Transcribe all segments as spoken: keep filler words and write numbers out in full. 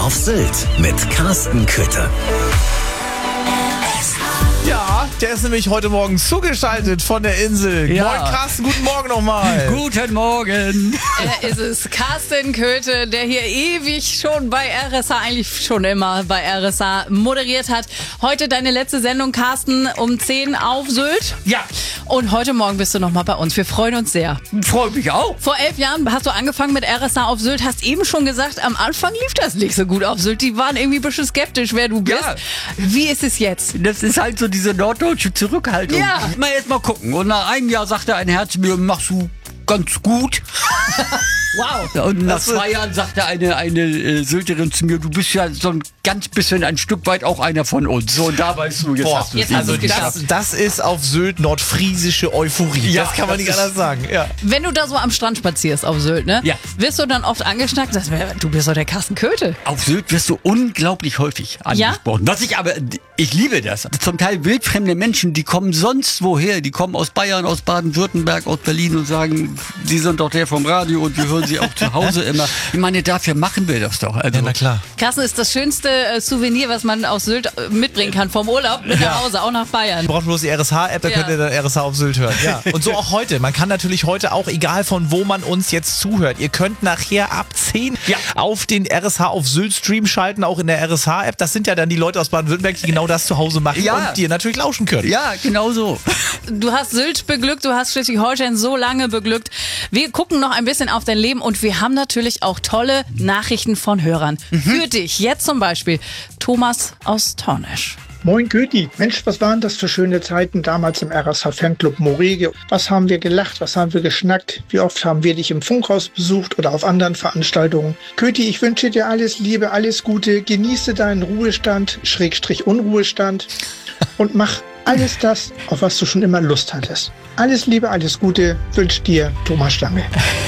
auf Sylt mit Carsten Köthe. Ja, der ist nämlich heute Morgen zugeschaltet von der Insel. Ja. Moin Carsten, guten Morgen nochmal. Guten Morgen. Er ist es, Carsten Köthe, der hier ewig schon bei R S H, eigentlich schon immer bei R S H moderiert hat. Heute deine letzte Sendung, Carsten, um zehn auf Sylt. Ja, Und heute Morgen bist du nochmal bei uns. Wir freuen uns sehr. freut mich auch. Vor elf Jahren hast du angefangen mit R S H auf Sylt, hast eben schon gesagt, am Anfang lief das nicht so gut auf Sylt. Die waren irgendwie ein bisschen skeptisch, wer du bist. Ja. Wie ist es jetzt? Das ist halt so diese norddeutsche Zurückhaltung. Ja. Mal jetzt mal gucken. Und nach einem Jahr sagte ein Herz mir, machst du ganz gut. Wow. Und nach Das ist- zwei Jahren sagte eine, eine äh, Sylterin zu mir, du bist ja so ein ganz bisschen ein Stück weit auch einer von uns. So, und da weißt du, jetzt Boah, hast du jetzt es. hast du also es das, das ist auf Sylt nordfriesische Euphorie. Ja, das kann man das nicht ist- anders sagen. Ja. Wenn du da so am Strand spazierst auf Sylt, ne? Ja. Wirst du dann oft angeschnackt, sagst, du bist doch der Carsten Köthe. Auf Sylt wirst du unglaublich häufig angesprochen. Was ich aber, ich liebe das. Zum Teil wildfremde Menschen, die kommen sonst woher. Die kommen aus Bayern, aus Baden-Württemberg, aus Berlin und sagen, sie sind doch der vom Radio und wir hören sie auch zu Hause immer. Ich meine, dafür machen wir das doch. Also, Ja, na klar. Carsten ist das schönste äh, Souvenir, was man aus Sylt äh, mitbringen kann. Vom Urlaub mit nach Hause, auch nach Bayern. Ihr braucht bloß die R S H-App, da Ja. könnt ihr dann R S H auf Sylt hören. Ja. Und so auch heute. Man kann natürlich heute auch, egal von wo man uns jetzt zuhört, ihr könnt nachher ab zehn Ja. auf den R S H auf Sylt Stream schalten, auch in der R S H-App. Das sind ja dann die Leute aus Baden-Württemberg, die genau das zu Hause machen Ja. und dir natürlich lauschen können. Ja, genau so. Du hast Sylt beglückt, du hast Schleswig-Holstein so lange beglückt. Wir gucken noch ein bisschen auf dein Leben und wir haben natürlich auch tolle Nachrichten von Hörern. Für dich jetzt zum Beispiel Thomas aus Tornesch. Moin Göti, Mensch, was waren das für schöne Zeiten damals im R S H-Fanclub Morege? Was haben wir gelacht, was haben wir geschnackt? Wie oft haben wir dich im Funkhaus besucht oder auf anderen Veranstaltungen? Göti, ich wünsche dir alles Liebe, alles Gute, genieße deinen Ruhestand, Schrägstrich Unruhestand und mach alles das, auf was du schon immer Lust hattest. Alles Liebe, alles Gute wünscht dir Thomas Stange.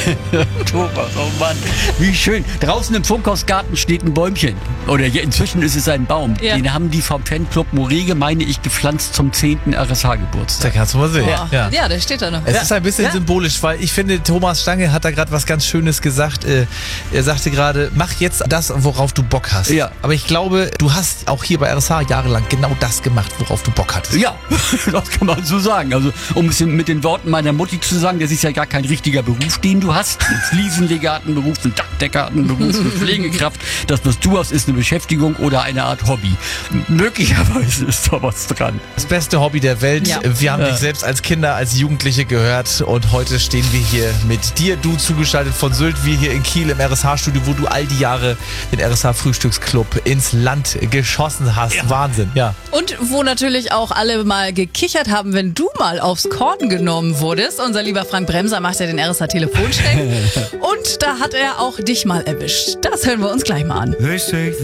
Thomas, oh Mann, wie schön. Draußen im Funkhausgarten steht ein Bäumchen. Oder ja, inzwischen ist es ein Baum. Ja. Den haben die vom Fanclub Morege, meine ich, gepflanzt zum zehnten R S Da H-Geburtstag. kannst du mal sehen. Boah. Ja. Ja, der steht da noch. Es ist ein bisschen Ja. symbolisch, weil ich finde, Thomas Stange hat da gerade was ganz Schönes gesagt. Äh, Er sagte gerade, mach jetzt das, worauf du Bock hast. Ja. Aber ich glaube, du hast auch hier bei R S H jahrelang genau das gemacht, worauf du Bock hattest. Ja, das kann man so sagen. Also, um es mit den Worten meiner Mutti zu sagen, das ist ja gar kein richtiger Beruf, den du hast. Ein Fliesenlegatenberuf, ein Dachdeckeratenberuf, eine Pflegekraft. Das, was du hast, ist eine Beschäftigung oder eine Art Hobby. Möglicherweise ist da was dran. Das beste Hobby der Welt. Ja. Wir haben Ja. dich selbst als Kinder, als Jugendliche gehört und heute stehen wir hier mit dir, du zugeschaltet von Sylt, wir hier in Kiel im R S H-Studio, wo du all die Jahre den R S H-Frühstücksclub ins Land geschossen hast. Wahnsinn, ja. Und wo natürlich auch alle mal gekichert haben, wenn du mal aufs Korn genommen wurdest. Unser lieber Frank Bremser macht ja den R S H-Telefonsteck. Und da hat er auch dich mal erwischt. Das hören wir uns gleich mal an.